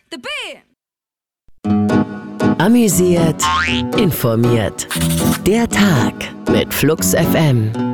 The B. Amüsiert, informiert. Der Tag mit Flux FM.